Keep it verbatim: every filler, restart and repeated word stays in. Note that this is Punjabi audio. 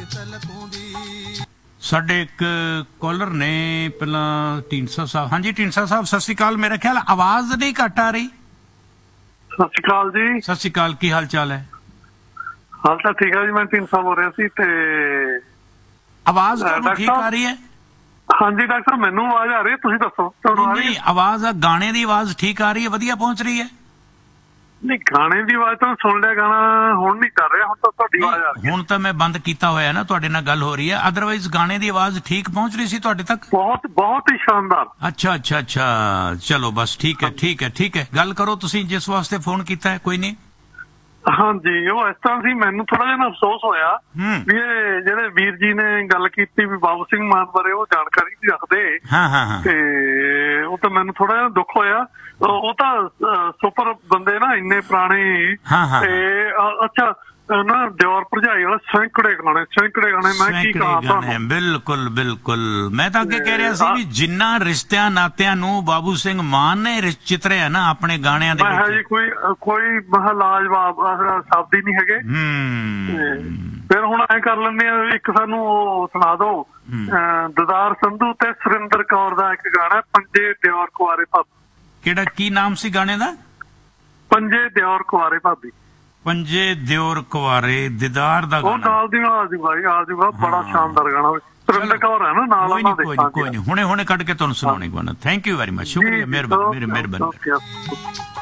ਸਾਡੇ ਇੱਕ ਕਾਲਰ ਨੇ ਪਹਿਲਾਂ ਢੀਂਡਸਾ ਸਾਹਿਬ। ਹਾਂਜੀ ਢੀਂਡਸਾ ਸਾਹਿਬ ਸਤਿ ਸ਼੍ਰੀ ਅਕਾਲ। ਮੇਰਾ ਖਿਆਲ ਆਵਾਜ਼ ਨਹੀਂ ਘੱਟ ਆ ਰਹੀ। ਸਤਿ ਸ਼੍ਰੀ ਅਕਾਲ ਜੀ। ਸਤਿ ਸ਼੍ਰੀ ਅਕਾਲ, ਕੀ ਹਾਲ ਚਾਲ ਹੈ? ਹਾਲ ਤਾਂ ਠੀਕ ਹੈ ਜੀ। ਮੈਂ ਢੀਂਡਸਾ ਬੋਲ ਰਿਹਾ ਸੀ ਤੇ ਆਵਾਜ਼ ਤੁਹਾਨੂੰ ਠੀਕ ਆ ਰਹੀ ਹੈ? ਹਾਂਜੀ ਡਾਕਟਰ ਸਾਹਿਬ ਮੈਨੂੰ ਆਵਾਜ਼ ਆ ਰਹੀ ਹੈ, ਤੁਸੀਂ ਦੱਸੋ ਤੁਹਾਨੂੰ ਆ ਰਹੀ ਹੈ? ਆਵਾਜ਼ ਗਾਣੇ ਦੀ ਆਵਾਜ਼ ਠੀਕ ਆ ਰਹੀ ਹੈ, ਵਧੀਆ ਪਹੁੰਚ ਰਹੀ ਹੈ? ਨਹੀਂ ਗਾਣੇ ਦੀ ਆਵਾਜ਼ ਤਾਂ ਸੁਣ ਲਿਆ, ਗਾਣਾ ਹੁਣ ਨਹੀਂ ਕਰ ਰਿਹਾ, ਹੁਣ ਤਾਂ ਤੁਹਾਡੀ ਆਵਾਜ਼ ਆ ਰਹੀ ਹੈ। ਹੁਣ ਤਾਂ ਮੈਂ ਬੰਦ ਕੀਤਾ ਹੋਇਆ ਨਾ, ਤੁਹਾਡੇ ਨਾਲ ਗੱਲ ਹੋ ਰਹੀ ਹੈ, ਅਦਰਵਾਈਜ਼ ਗਾਣੇ ਦੀ ਆਵਾਜ਼ ਠੀਕ ਪਹੁੰਚ ਰਹੀ ਸੀ ਤੁਹਾਡੇ ਤੱਕ? ਬਹੁਤ ਬਹੁਤ ਹੀ ਸ਼ਾਨਦਾਰ। ਅੱਛਾ ਅੱਛਾ ਅੱਛਾ, ਚਲੋ ਬਸ ਠੀਕ ਹੈ ਠੀਕ ਹੈ ਠੀਕ ਹੈ, ਗੱਲ ਕਰੋ ਤੁਸੀਂ ਜਿਸ ਵਾਸਤੇ ਫੋਨ ਕੀਤਾ ਹੈ। ਕੋਈ ਨਹੀਂ। ਹਾਂਜੀ ਉਹ ਇਸ ਤਰ੍ਹਾਂ ਸੀ, ਮੈਨੂੰ ਥੋੜਾ ਜਿਹਾ ਅਫਸੋਸ ਹੋਇਆ ਵੀ ਇਹ ਜਿਹੜੇ ਵੀਰ ਜੀ ਨੇ ਗੱਲ ਕੀਤੀ ਵੀ ਬਾਬੂ ਸਿੰਘ ਮਾਨ ਬਾਰੇ ਉਹ ਜਾਣਕਾਰੀ ਨਹੀਂ ਰੱਖਦੇ। ਹਾਂ ਹਾਂ ਹਾਂ। ਤੇ ਉਹ ਤਾਂ ਮੈਨੂੰ ਥੋੜਾ ਜਿਹਾ ਦੁੱਖ ਹੋਇਆ। ਉਹ ਤਾਂ ਸੁਪਰ ਬੰਦੇ ਨਾ, ਇੰਨੇ ਪੁਰਾਣੇ। ਤੇ ਅੱਛਾ ਨਾ ਦਿਓਰ ਭਰਜਾਈ ਵਾਲਾ ਸੈਂਕੜੇ ਗਾਣੇ ਸੈਂਕੜੇ ਗਾਣੇ ਮੈਂ ਕੀ ਕਹਾਂ ਤੁਹਾਨੂੰ। ਬਿਲਕੁਲ ਬਿਲਕੁਲ, ਮੈਂ ਤਾਂ ਅੱਗੇ ਕਹਿ ਰਿਹਾ ਸੀ ਵੀ ਜਿੰਨਾ ਰਿਸ਼ਤਿਆਂ ਨਾਤਿਆਂ ਨੂੰ ਬਾਬੂ ਸਿੰਘ ਮਾਨ ਨੇ ਚਿਤਰਿਆ ਨਾ ਆਪਣੇ ਗਾਣਿਆਂ ਦੇ ਵਿੱਚ, ਜੀ ਕੋਈ ਕੋਈ ਲਾਜਵਾਬ ਸ਼ਬਦ ਹੀ ਨਹੀਂ ਹੈਗੇ। ਫਿਰ ਹੁਣ ਐ ਕਰ ਲੈਂਦੇ ਆ, ਇੱਕ ਸਾਨੂੰ ਉਹ ਸੁਣਾ ਦਿਓ ਦਦਾਰ ਸੰਧੂ ਤੇ ਸੁਰਿੰਦਰ ਕੌਰ ਦਾ ਇੱਕ ਗਾਣਾ ਪੰਜੇ ਦਿਓਰ ਕੁਆਰੇ ਭਾਬੀ। ਕਿਹੜਾ, ਕੀ ਨਾਮ ਸੀ ਗਾਣੇ ਦਾ? ਪੰਜੇ ਦਿਓਰ ਕੁਆਰੇ ਭਾਬੀ। ਪੰਜੇ ਦਿਓਰ ਕੁਆਰੇ ਦੀਦਾਰ ਦਾ ਗਾਣਾ। ਉਹ ਨਾਲ ਦੀ ਨਾਲ ਦੀ ਭਾਈ ਆ ਜੀ, ਬੜਾ ਸ਼ਾਨਦਾਰ ਗਾਣਾ। ਸੁਰਿੰਦਰ ਕੌਰ ਹੈ ਨਾ ਨਾਲ ਉਹਨਾਂ ਦੇ। ਕੋਈ ਨਹੀਂ ਕੋਈ ਨਹੀਂ, ਹੁਣੇ ਹੁਣੇ ਕੱਢ ਕੇ ਤੁਹਾਨੂੰ ਸੁਣਾਉਣੀ ਪੈਣਾ। ਥੈਂਕ ਯੂ ਵੈਰੀ ਮਚ, ਸ਼ੁਕਰੀਆ, ਮਿਹਰਬਾਨੀ, ਮੇਰੇ ਮਿਹਰਬਾਨੀ।